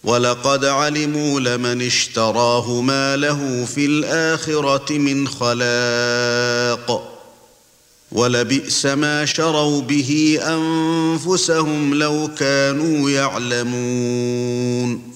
وَلَقَدْ عَلِمُوا لَمَنِ اشْتَرَاهُ مَا لَهُ فِي الْآخِرَةِ مِنْ خَلَاقٍ وَلَبِئْسَ مَا شَرَوْا بِهِ أَنفُسَهُمْ لَوْ كَانُوا يَعْلَمُونَ